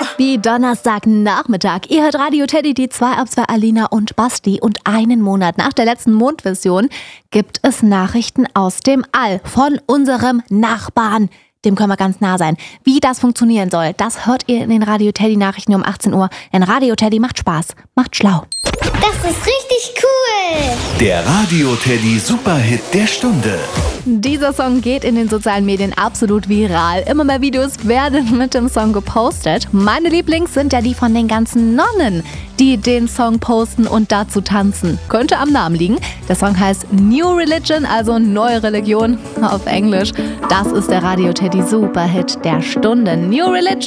Wie Donnerstagnachmittag. Ihr hört Radio Teddy, die 2 ab 2 Alina und Basti. Und einen Monat nach der letzten Mondvision gibt es Nachrichten aus dem All von unserem Nachbarn. Dem können wir ganz nah sein. Wie das funktionieren soll, das hört ihr in den Radio Teddy Nachrichten um 18 Uhr. Denn Radio Teddy macht Spaß, macht schlau. Das ist richtig cool. Der Radio Teddy Superhit der Stunde. Dieser Song geht in den sozialen Medien absolut viral. Immer mehr Videos werden mit dem Song gepostet. Meine Lieblings sind ja die von den ganzen Nonnen, die den Song posten und dazu tanzen. Könnte am Namen liegen. Der Song heißt New Religion, also neue Religion auf Englisch. Das ist der Radio Teddy Superhit der Stunde. New Religion.